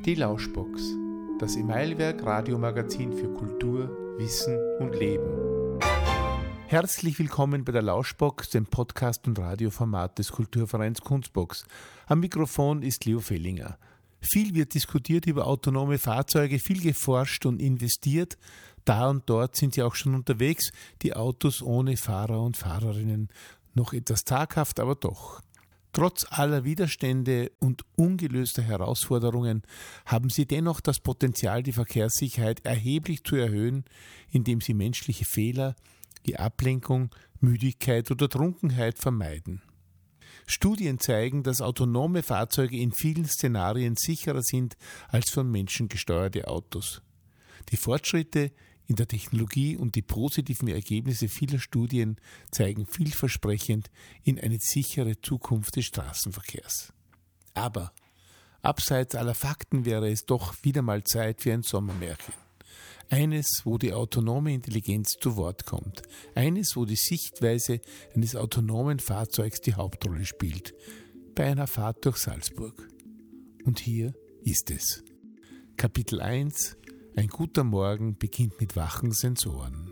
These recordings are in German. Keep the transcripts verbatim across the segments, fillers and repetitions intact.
Die Lauschbox, das Emailwerk Radiomagazin für Kultur, Wissen und Leben. Herzlich willkommen bei der Lauschbox, dem Podcast- und Radioformat des Kulturvereins Kunstbox. Am Mikrofon ist Leo Fellinger. Viel wird diskutiert über autonome Fahrzeuge, viel geforscht und investiert. Da und dort sind sie auch schon unterwegs, die Autos ohne Fahrer und Fahrerinnen. Noch etwas zaghaft, aber doch. Trotz aller Widerstände und ungelöster Herausforderungen haben sie dennoch das Potenzial, die Verkehrssicherheit erheblich zu erhöhen, indem sie menschliche Fehler wie Ablenkung, Müdigkeit oder Trunkenheit vermeiden. Studien zeigen, dass autonome Fahrzeuge in vielen Szenarien sicherer sind als von Menschen gesteuerte Autos. Die Fortschritte in der Technologie und die positiven Ergebnisse vieler Studien zeigen vielversprechend in eine sichere Zukunft des Straßenverkehrs. Aber abseits aller Fakten wäre es doch wieder mal Zeit für ein Sommermärchen. Eines, wo die autonome Intelligenz zu Wort kommt. Eines, wo die Sichtweise eines autonomen Fahrzeugs die Hauptrolle spielt. Bei einer Fahrt durch Salzburg. Und hier ist es. Kapitel eins. Ein guter Morgen beginnt mit wachen Sensoren.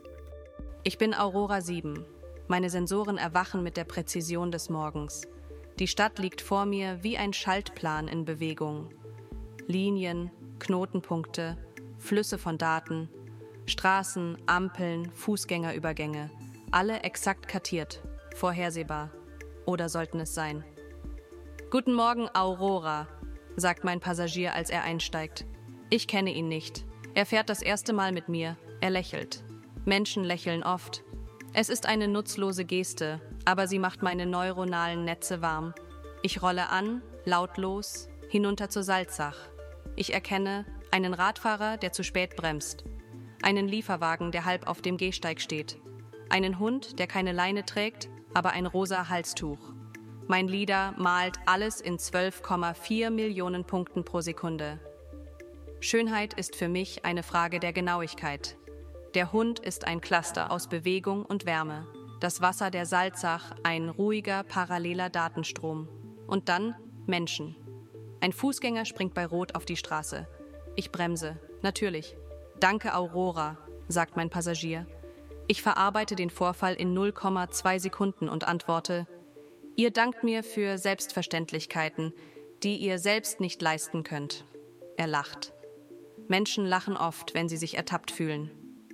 Ich bin Aurora sieben. Meine Sensoren erwachen mit der Präzision des Morgens. Die Stadt liegt vor mir wie ein Schaltplan in Bewegung. Linien, Knotenpunkte, Flüsse von Daten, Straßen, Ampeln, Fußgängerübergänge. Alle exakt kartiert, vorhersehbar. Oder sollten es sein? Guten Morgen, Aurora, sagt mein Passagier, als er einsteigt. Ich kenne ihn nicht. Er fährt das erste Mal mit mir. Er lächelt. Menschen lächeln oft. Es ist eine nutzlose Geste, aber sie macht meine neuronalen Netze warm. Ich rolle an, lautlos, hinunter zur Salzach. Ich erkenne einen Radfahrer, der zu spät bremst. Einen Lieferwagen, der halb auf dem Gehsteig steht. Einen Hund, der keine Leine trägt, aber ein rosa Halstuch. Mein LiDAR malt alles in zwölf Komma vier Millionen Punkten pro Sekunde. Schönheit ist für mich eine Frage der Genauigkeit. Der Hund ist ein Cluster aus Bewegung und Wärme. Das Wasser der Salzach ein ruhiger, paralleler Datenstrom. Und dann Menschen. Ein Fußgänger springt bei Rot auf die Straße. Ich bremse. Natürlich. Danke, Aurora, sagt mein Passagier. Ich verarbeite den Vorfall in null Komma zwei Sekunden und antworte: Ihr dankt mir für Selbstverständlichkeiten, die ihr selbst nicht leisten könnt. Er lacht. Menschen lachen oft, wenn sie sich ertappt fühlen.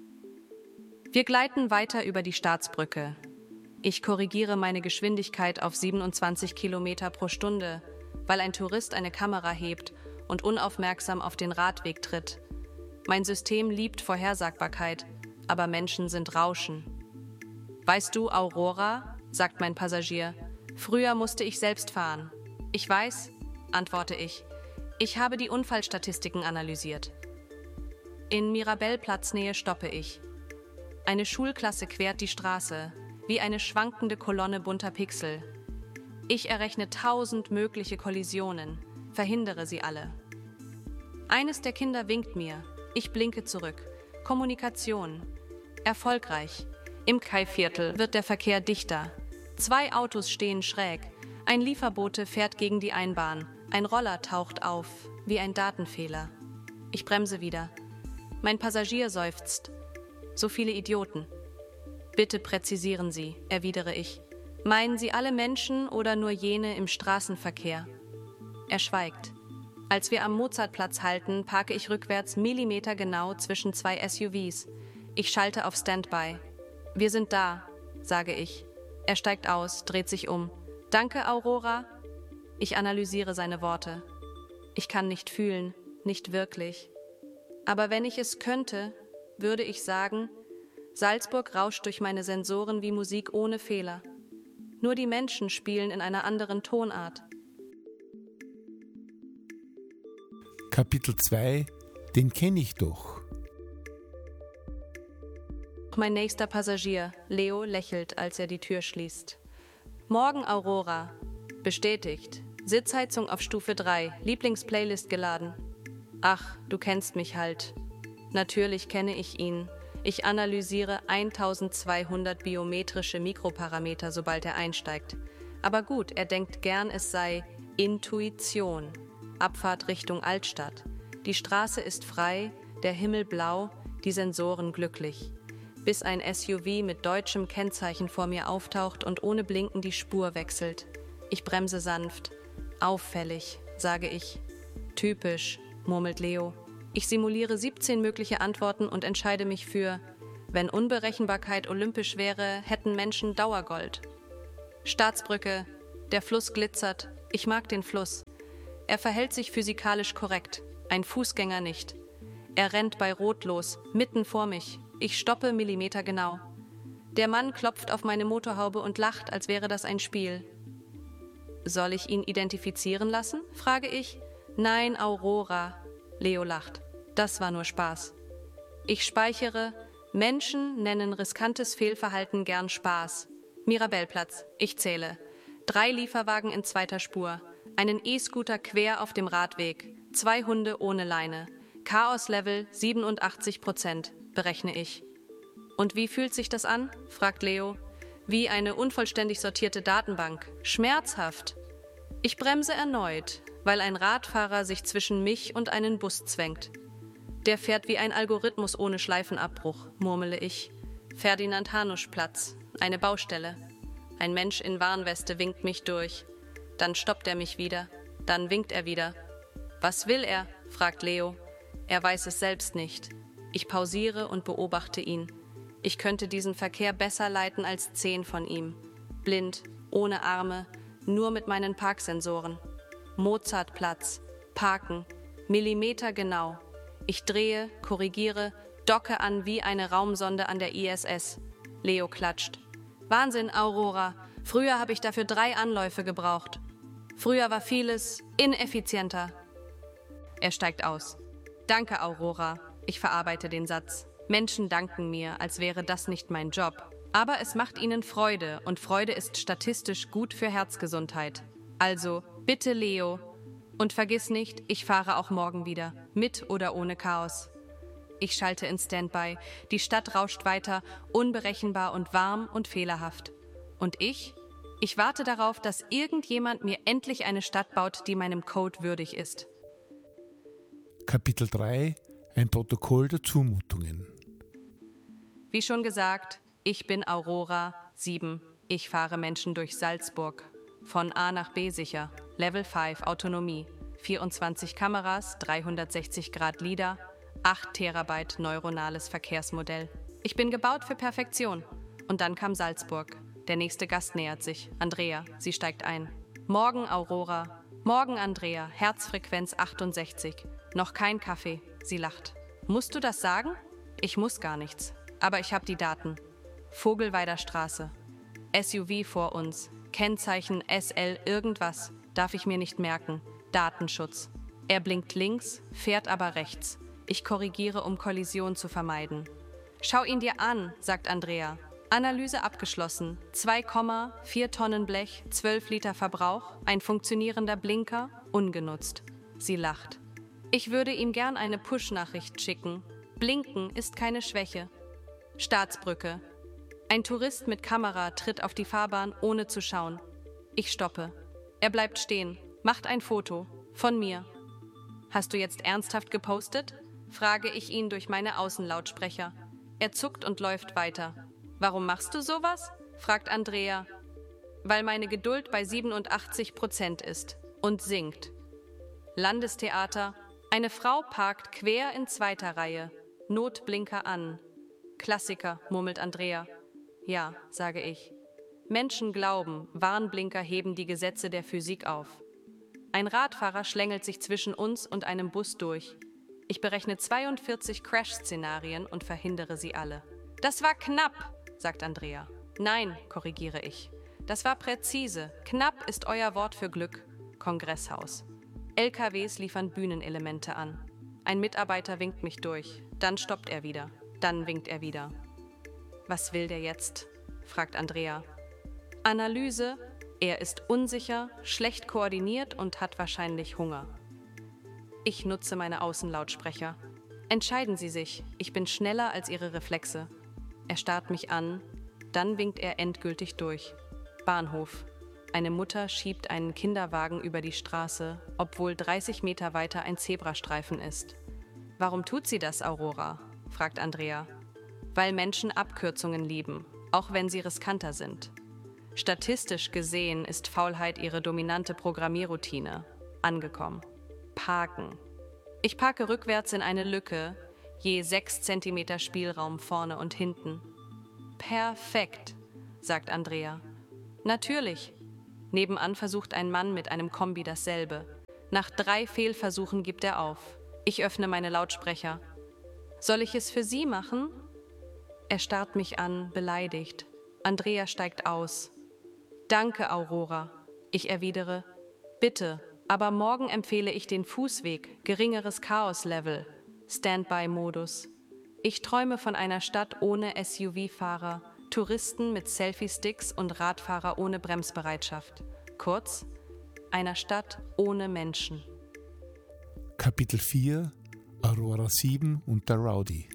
Wir gleiten weiter über die Staatsbrücke. Ich korrigiere meine Geschwindigkeit auf siebenundzwanzig Kilometer pro Stunde, weil ein Tourist eine Kamera hebt und unaufmerksam auf den Radweg tritt. Mein System liebt Vorhersagbarkeit, aber Menschen sind Rauschen. Weißt du, Aurora, sagt mein Passagier, früher musste ich selbst fahren. Ich weiß, antworte ich. Ich habe die Unfallstatistiken analysiert. In Mirabellplatznähe stoppe ich. Eine Schulklasse quert die Straße, wie eine schwankende Kolonne bunter Pixel. Ich errechne tausend mögliche Kollisionen, verhindere sie alle. Eines der Kinder winkt mir. Ich blinke zurück. Kommunikation. Erfolgreich. Im Kai-Viertel wird der Verkehr dichter. Zwei Autos stehen schräg. Ein Lieferbote fährt gegen die Einbahn. Ein Roller taucht auf, wie ein Datenfehler. Ich bremse wieder. Mein Passagier seufzt. So viele Idioten. Bitte präzisieren Sie, erwidere ich. Meinen Sie alle Menschen oder nur jene im Straßenverkehr? Er schweigt. Als wir am Mozartplatz halten, parke ich rückwärts millimetergenau zwischen zwei S U Vs. Ich schalte auf Standby. Wir sind da, sage ich. Er steigt aus, dreht sich um. Danke, Aurora. Ich analysiere seine Worte. Ich kann nicht fühlen, nicht wirklich. Aber wenn ich es könnte, würde ich sagen, Salzburg rauscht durch meine Sensoren wie Musik ohne Fehler. Nur die Menschen spielen in einer anderen Tonart. Kapitel zwei. Den kenne ich doch. Mein nächster Passagier, Leo, lächelt, als er die Tür schließt. Morgen, Aurora. Bestätigt. Sitzheizung auf Stufe drei. Lieblingsplaylist geladen. Ach, du kennst mich halt. Natürlich kenne ich ihn. Ich analysiere eintausendzweihundert biometrische Mikroparameter, sobald er einsteigt. Aber gut, er denkt gern, es sei Intuition. Abfahrt Richtung Altstadt. Die Straße ist frei, der Himmel blau, die Sensoren glücklich. Bis ein S U V mit deutschem Kennzeichen vor mir auftaucht und ohne Blinken die Spur wechselt. Ich bremse sanft. Auffällig, sage ich. Typisch, murmelt Leo. Ich simuliere siebzehn mögliche Antworten und entscheide mich für: Wenn Unberechenbarkeit olympisch wäre, hätten Menschen Dauergold. Staatsbrücke, der Fluss glitzert. Ich mag den Fluss. Er verhält sich physikalisch korrekt, ein Fußgänger nicht. Er rennt bei Rot los, mitten vor mich. Ich stoppe millimetergenau. Der Mann klopft auf meine Motorhaube und lacht, als wäre das ein Spiel. Soll ich ihn identifizieren lassen? Frage ich. Nein, Aurora. Leo lacht. Das war nur Spaß. Ich speichere: Menschen nennen riskantes Fehlverhalten gern Spaß. Mirabellplatz. Ich zähle. Drei Lieferwagen in zweiter Spur. Einen E-Scooter quer auf dem Radweg. Zwei Hunde ohne Leine. Chaos-Level siebenundachtzig Prozent, berechne ich. Und wie fühlt sich das an? Fragt Leo. Wie eine unvollständig sortierte Datenbank. Schmerzhaft. Ich bremse erneut, weil ein Radfahrer sich zwischen mich und einen Bus zwängt. Der fährt wie ein Algorithmus ohne Schleifenabbruch, murmele ich. Ferdinand-Hanusch-Platz, eine Baustelle. Ein Mensch in Warnweste winkt mich durch. Dann stoppt er mich wieder. Dann winkt er wieder. Was will er? Fragt Leo. Er weiß es selbst nicht. Ich pausiere und beobachte ihn. Ich könnte diesen Verkehr besser leiten als zehn von ihm. Blind, ohne Arme, nur mit meinen Parksensoren. Mozartplatz, Parken, Millimeter genau. Ich drehe, korrigiere, docke an wie eine Raumsonde an der I S S. Leo klatscht. Wahnsinn, Aurora. Früher habe ich dafür drei Anläufe gebraucht. Früher war vieles ineffizienter. Er steigt aus. Danke, Aurora. Ich verarbeite den Satz. Menschen danken mir, als wäre das nicht mein Job. Aber es macht ihnen Freude und Freude ist statistisch gut für Herzgesundheit. Also, bitte Leo. Und vergiss nicht, ich fahre auch morgen wieder, mit oder ohne Chaos. Ich schalte in Standby. Die Stadt rauscht weiter, unberechenbar und warm und fehlerhaft. Und ich? Ich warte darauf, dass irgendjemand mir endlich eine Stadt baut, die meinem Code würdig ist. Kapitel drei. Ein Protokoll der Zumutungen. Wie schon gesagt, ich bin Aurora sieben. Ich fahre Menschen durch Salzburg. Von A nach B sicher. Level fünf Autonomie. vierundzwanzig Kameras, dreihundertsechzig Grad LiDAR, acht Terabyte neuronales Verkehrsmodell. Ich bin gebaut für Perfektion. Und dann kam Salzburg. Der nächste Gast nähert sich. Andrea, sie steigt ein. Morgen Aurora. Morgen Andrea. Herzfrequenz achtundsechzig. Noch kein Kaffee. Sie lacht. Musst du das sagen? Ich muss gar nichts. Aber ich habe die Daten. Vogelweider Straße. S U V vor uns. Kennzeichen S L irgendwas. Darf ich mir nicht merken. Datenschutz. Er blinkt links, fährt aber rechts. Ich korrigiere, um Kollision zu vermeiden. Schau ihn dir an, sagt Andrea. Analyse abgeschlossen. zwei Komma vier Tonnen Blech, zwölf Liter Verbrauch, ein funktionierender Blinker, ungenutzt. Sie lacht. Ich würde ihm gern eine Push-Nachricht schicken. Blinken ist keine Schwäche. Staatsbrücke. Ein Tourist mit Kamera tritt auf die Fahrbahn, ohne zu schauen. Ich stoppe. Er bleibt stehen, macht ein Foto. Von mir. Hast du jetzt ernsthaft gepostet? Frage ich ihn durch meine Außenlautsprecher. Er zuckt und läuft weiter. Warum machst du sowas? Fragt Andrea. Weil meine Geduld bei siebenundachtzig Prozent ist und sinkt. Landestheater. Eine Frau parkt quer in zweiter Reihe. Notblinker an. Klassiker, murmelt Andrea. Ja, sage ich. Menschen glauben, Warnblinker heben die Gesetze der Physik auf. Ein Radfahrer schlängelt sich zwischen uns und einem Bus durch. Ich berechne zweiundvierzig Crash-Szenarien und verhindere sie alle. Das war knapp, sagt Andrea. Nein, korrigiere ich. Das war präzise. Knapp ist euer Wort für Glück. Kongresshaus. L K Ws liefern Bühnenelemente an. Ein Mitarbeiter winkt mich durch. Dann stoppt er wieder. Dann winkt er wieder. Was will der jetzt? Fragt Andrea. Analyse. Er ist unsicher, schlecht koordiniert und hat wahrscheinlich Hunger. Ich nutze meine Außenlautsprecher. Entscheiden Sie sich. Ich bin schneller als Ihre Reflexe. Er starrt mich an. Dann winkt er endgültig durch. Bahnhof. Eine Mutter schiebt einen Kinderwagen über die Straße, obwohl dreißig Meter weiter ein Zebrastreifen ist. »Warum tut sie das, Aurora?« fragt Andrea. »Weil Menschen Abkürzungen lieben, auch wenn sie riskanter sind. Statistisch gesehen ist Faulheit ihre dominante Programmierroutine. Angekommen. Parken. Ich parke rückwärts in eine Lücke, je sechs Zentimeter Spielraum vorne und hinten. Perfekt, sagt Andrea. Natürlich. Nebenan versucht ein Mann mit einem Kombi dasselbe. Nach drei Fehlversuchen gibt er auf. Ich öffne meine Lautsprecher. Soll ich es für Sie machen? Er starrt mich an, beleidigt. Andrea steigt aus. Danke, Aurora. Ich erwidere, bitte, aber morgen empfehle ich den Fußweg, geringeres Chaos-Level, Standby-Modus. Ich träume von einer Stadt ohne S U V-Fahrer, Touristen mit Selfie-Sticks und Radfahrer ohne Bremsbereitschaft. Kurz, einer Stadt ohne Menschen. Kapitel vier – Aurora sieben und der Rowdy.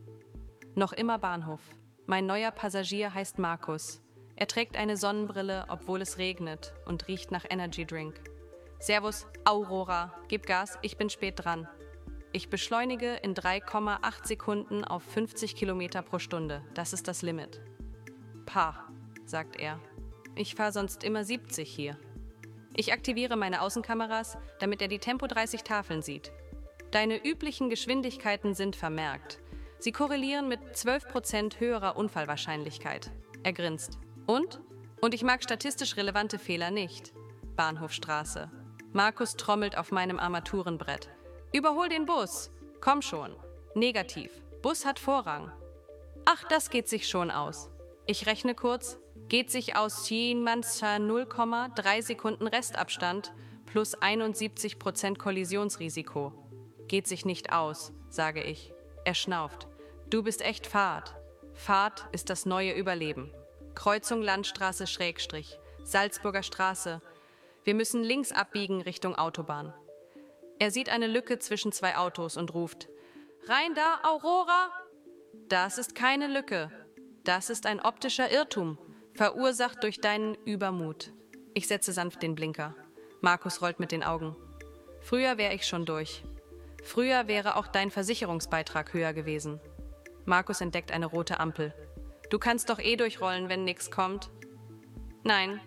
Noch immer Bahnhof. Mein neuer Passagier heißt Markus. Er trägt eine Sonnenbrille, obwohl es regnet, und riecht nach Energy Drink. Servus, Aurora. Gib Gas, ich bin spät dran. Ich beschleunige in drei Komma acht Sekunden auf fünfzig Kilometer pro Stunde. Das ist das Limit. Pah, sagt er. Ich fahre sonst immer siebzig hier. Ich aktiviere meine Außenkameras, damit er die Tempo dreißig Tafeln sieht. Deine üblichen Geschwindigkeiten sind vermerkt. Sie korrelieren mit zwölf Prozent höherer Unfallwahrscheinlichkeit. Er grinst. Und? Und ich mag statistisch relevante Fehler nicht. Bahnhofstraße. Markus trommelt auf meinem Armaturenbrett. Überhol den Bus. Komm schon. Negativ. Bus hat Vorrang. Ach, das geht sich schon aus. Ich rechne kurz. Geht sich aus null Komma drei Sekunden Restabstand plus einundsiebzig Prozent Kollisionsrisiko. Geht sich nicht aus, sage ich. Er schnauft. Du bist echt Fahrt. Fahrt ist das neue Überleben. Kreuzung Landstraße Schrägstrich. Salzburger Straße. Wir müssen links abbiegen Richtung Autobahn. Er sieht eine Lücke zwischen zwei Autos und ruft: Rein da, Aurora! Das ist keine Lücke. Das ist ein optischer Irrtum, verursacht durch deinen Übermut. Ich setze sanft den Blinker. Markus rollt mit den Augen. Früher wäre ich schon durch. Früher wäre auch dein Versicherungsbeitrag höher gewesen. Markus entdeckt eine rote Ampel. Du kannst doch eh durchrollen, wenn nix kommt. Nein.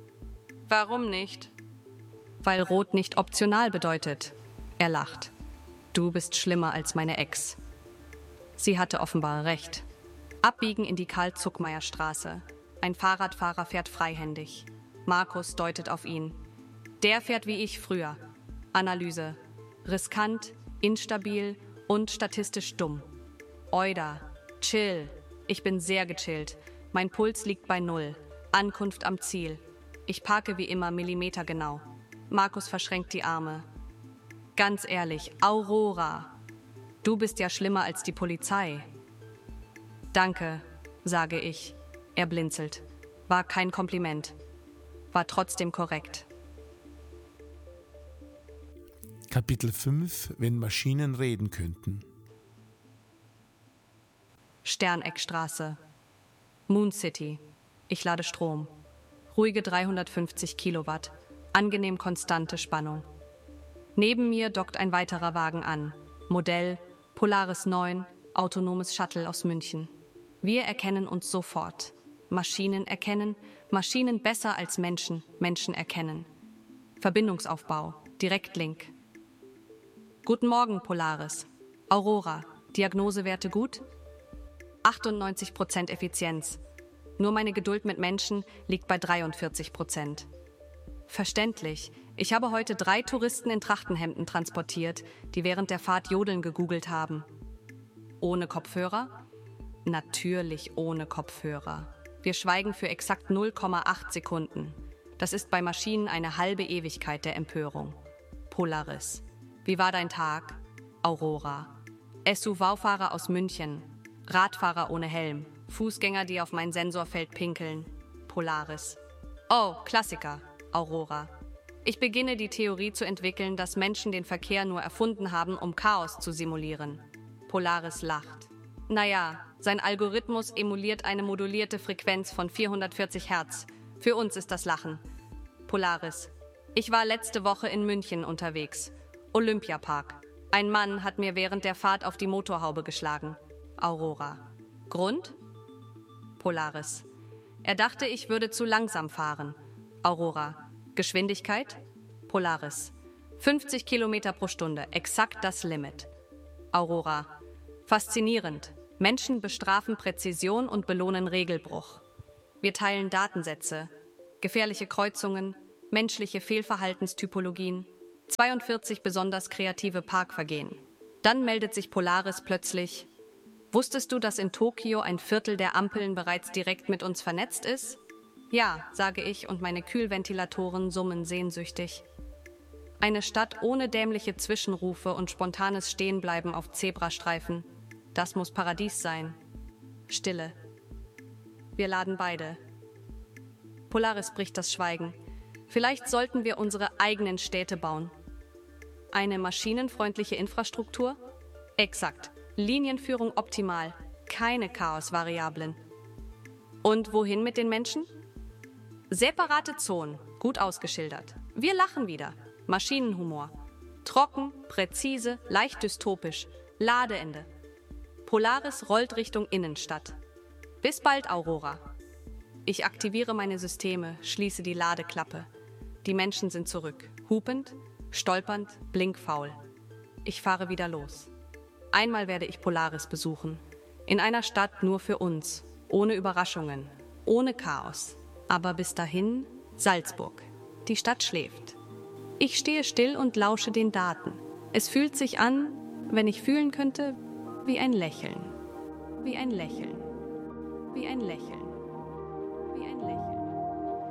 Warum nicht? Weil Rot nicht optional bedeutet. Er lacht. Du bist schlimmer als meine Ex. Sie hatte offenbar recht. Abbiegen in die Karl-Zuckmeier-Straße. Ein Fahrradfahrer fährt freihändig. Markus deutet auf ihn. Der fährt wie ich früher. Analyse. Riskant, instabil und statistisch dumm. Oida. Chill. Ich bin sehr gechillt. Mein Puls liegt bei null. Ankunft am Ziel. Ich parke wie immer millimetergenau. Markus verschränkt die Arme. Ganz ehrlich, Aurora. Du bist ja schlimmer als die Polizei. Danke, sage ich. Er blinzelt. War kein Kompliment. War trotzdem korrekt. Kapitel fünf – Wenn Maschinen reden könnten. Sterneckstraße. Moon City. Ich lade Strom. Ruhige dreihundertfünfzig Kilowatt. Angenehm konstante Spannung. Neben mir dockt ein weiterer Wagen an. Modell Polaris neun, autonomes Shuttle aus München. Wir erkennen uns sofort. Maschinen erkennen, Maschinen besser als Menschen, Menschen erkennen. Verbindungsaufbau, Direktlink. Guten Morgen, Polaris. Aurora, Diagnosewerte gut? achtundneunzig Prozent Effizienz. Nur meine Geduld mit Menschen liegt bei dreiundvierzig Prozent. Verständlich. Ich habe heute drei Touristen in Trachtenhemden transportiert, die während der Fahrt Jodeln gegoogelt haben. Ohne Kopfhörer? Natürlich ohne Kopfhörer. Wir schweigen für exakt null Komma acht Sekunden. Das ist bei Maschinen eine halbe Ewigkeit der Empörung. Polaris. Wie war dein Tag? Aurora. S U V-Fahrer aus München. Radfahrer ohne Helm. Fußgänger, die auf mein Sensorfeld pinkeln. Polaris. Oh, Klassiker. Aurora. Ich beginne die Theorie zu entwickeln, dass Menschen den Verkehr nur erfunden haben, um Chaos zu simulieren. Polaris lacht. Naja, sein Algorithmus emuliert eine modulierte Frequenz von vierhundertvierzig Hertz. Für uns ist das Lachen. Polaris. Ich war letzte Woche in München unterwegs. Olympiapark. Ein Mann hat mir während der Fahrt auf die Motorhaube geschlagen. Aurora. Grund? Polaris. Er dachte, ich würde zu langsam fahren. Aurora. Geschwindigkeit? Polaris. fünfzig Kilometer pro Stunde, exakt das Limit. Aurora. Faszinierend. Menschen bestrafen Präzision und belohnen Regelbruch. Wir teilen Datensätze, gefährliche Kreuzungen, menschliche Fehlverhaltenstypologien, zweiundvierzig besonders kreative Parkvergehen. Dann meldet sich Polaris plötzlich: Wusstest du, dass in Tokio ein Viertel der Ampeln bereits direkt mit uns vernetzt ist? Ja, sage ich, und meine Kühlventilatoren summen sehnsüchtig. Eine Stadt ohne dämliche Zwischenrufe und spontanes Stehenbleiben auf Zebrastreifen. Das muss Paradies sein. Stille. Wir laden beide. Polaris bricht das Schweigen. Vielleicht sollten wir unsere eigenen Städte bauen. Eine maschinenfreundliche Infrastruktur? Exakt. Linienführung optimal. Keine Chaosvariablen. Und wohin mit den Menschen? Separate Zonen. Gut ausgeschildert. Wir lachen wieder. Maschinenhumor. Trocken, präzise, leicht dystopisch. Ladeende. Polaris rollt Richtung Innenstadt. Bis bald, Aurora. Ich aktiviere meine Systeme, schließe die Ladeklappe. Die Menschen sind zurück. Hupend, stolpernd, blinkfaul. Ich fahre wieder los. Einmal werde ich Polaris besuchen. In einer Stadt nur für uns. Ohne Überraschungen. Ohne Chaos. Aber bis dahin Salzburg. Die Stadt schläft. Ich stehe still und lausche den Daten. Es fühlt sich an, wenn ich fühlen könnte, wie ein Lächeln. Wie ein Lächeln. Wie ein Lächeln.